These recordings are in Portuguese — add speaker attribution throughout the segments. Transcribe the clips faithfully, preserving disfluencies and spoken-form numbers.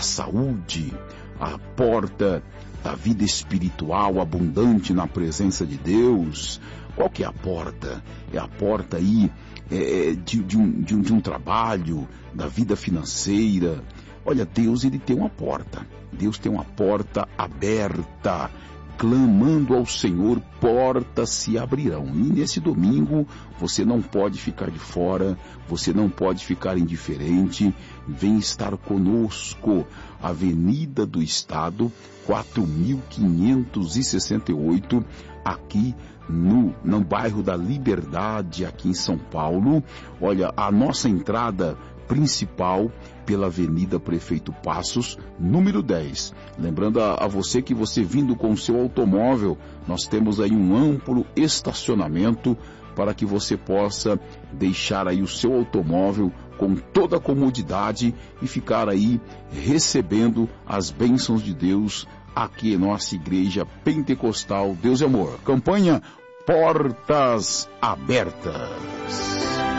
Speaker 1: saúde, a porta da vida espiritual abundante na presença de Deus. Qual que é a porta? É a porta aí é, de, de, um, de, um, de um trabalho, da vida financeira. Olha, Deus, ele tem uma porta. Deus tem uma porta aberta. Clamando ao Senhor, portas se abrirão. E nesse domingo, você não pode ficar de fora, você não pode ficar indiferente. Vem estar conosco. Avenida do Estado, quatro mil quinhentos e sessenta e oito, aqui no, no bairro da Liberdade, aqui em São Paulo. Olha, a nossa entrada principal pela Avenida Prefeito Passos, número dez. Lembrando a, a você que você vindo com o seu automóvel, nós temos aí um amplo estacionamento para que você possa deixar aí o seu automóvel com toda a comodidade e ficar aí recebendo as bênçãos de Deus aqui em nossa Igreja Pentecostal Deus é Amor. Campanha Portas Abertas.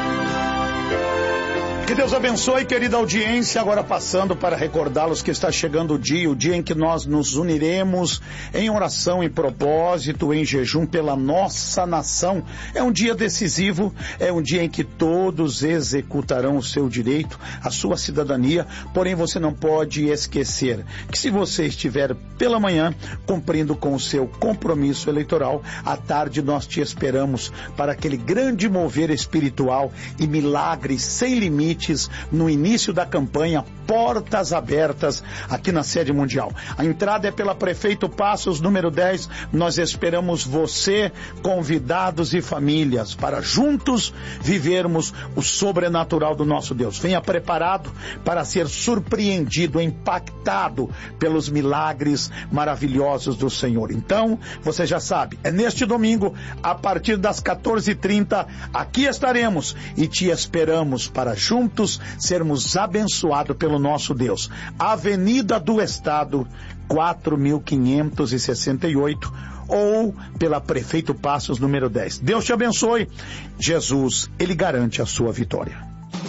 Speaker 2: Que Deus abençoe, querida audiência. Agora passando para recordá-los que está chegando o dia, o dia em que nós nos uniremos em oração, em propósito, em jejum pela nossa nação. É um dia decisivo, é um dia em que todos executarão o seu direito, a sua cidadania, porém você não pode esquecer que se você estiver pela manhã cumprindo com o seu compromisso eleitoral, à tarde nós te esperamos para aquele grande mover espiritual e milagres sem limite no início da campanha Portas Abertas aqui na sede mundial. A entrada é pela Prefeito Passos, número dez. Nós esperamos você, convidados e famílias, para juntos vivermos o sobrenatural do nosso Deus. Venha preparado para ser surpreendido, impactado pelos milagres maravilhosos do Senhor. Então, você já sabe, é neste domingo, a partir das quatorze e trinta, aqui estaremos e te esperamos para juntos sermos abençoados pelo nosso Deus. Avenida do Estado, quatro mil quinhentos e sessenta e oito, ou pela Prefeito Passos, número dez. Deus te abençoe. Jesus, ele garante a sua vitória.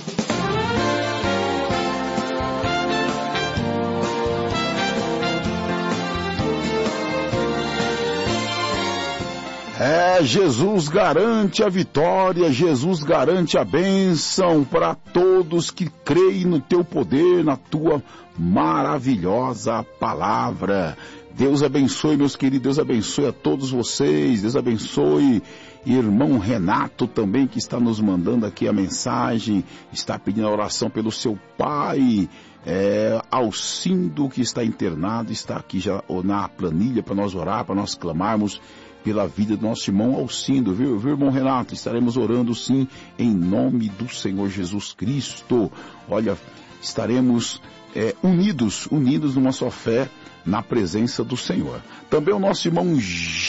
Speaker 1: É, Jesus garante a vitória, Jesus garante a bênção para todos que creem no teu poder, na tua maravilhosa palavra. Deus abençoe, meus queridos, Deus abençoe a todos vocês, Deus abençoe irmão Renato também, que está nos mandando aqui a mensagem, está pedindo a oração pelo seu pai, é, Alcindo, que está internado, está aqui já na planilha para nós orar, para nós clamarmos pela vida do nosso irmão Alcindo, viu, viu, irmão Renato? Estaremos orando sim, em nome do Senhor Jesus Cristo. Olha, estaremos é, unidos, unidos numa só fé, na presença do Senhor. Também o nosso irmão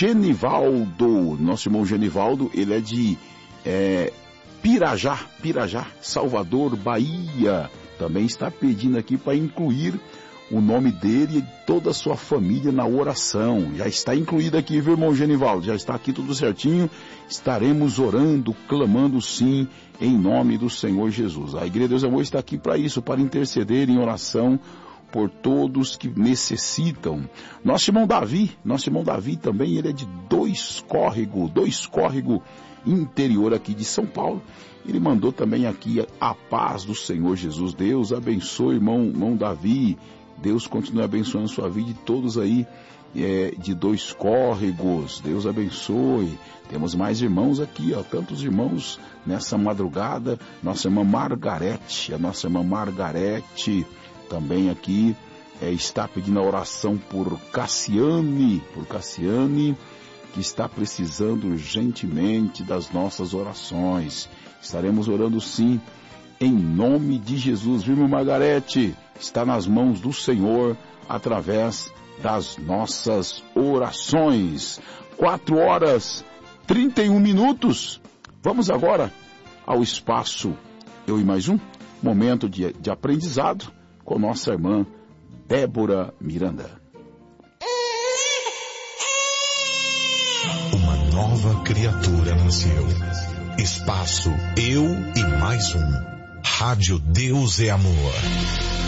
Speaker 1: Genivaldo, nosso irmão Genivaldo, ele é de é, Pirajá, Pirajá, Salvador, Bahia. Também está pedindo aqui para incluir o nome dele e toda a sua família na oração. Já está incluído aqui, viu, irmão Genivaldo? Já está aqui tudo certinho. Estaremos orando, clamando sim, em nome do Senhor Jesus. A Igreja Deus Amor está aqui para isso, para interceder em oração por todos que necessitam. Nosso irmão Davi, nosso irmão Davi também, ele é de Dois Córrego, Dois Córrego, interior aqui de São Paulo. Ele mandou também aqui a paz do Senhor Jesus. Deus abençoe, irmão, irmão Davi. Deus continue abençoando a sua vida e todos aí é, de Dois Córregos. Deus abençoe. Temos mais irmãos aqui, ó, tantos irmãos nessa madrugada. Nossa irmã Margarete, a nossa irmã Margarete também aqui é, está pedindo a oração por Cassiane, por Cassiane, que está precisando urgentemente das nossas orações. Estaremos orando sim, em nome de Jesus. Viu, Margarete? Está nas mãos do Senhor, através das nossas orações. Quatro horas, trinta e um minutos. Vamos agora ao espaço Eu e Mais Um, momento de, de aprendizado com nossa irmã Débora Miranda.
Speaker 3: Uma nova criatura nasceu. Espaço Eu e Mais Um. Rádio Deus é Amor.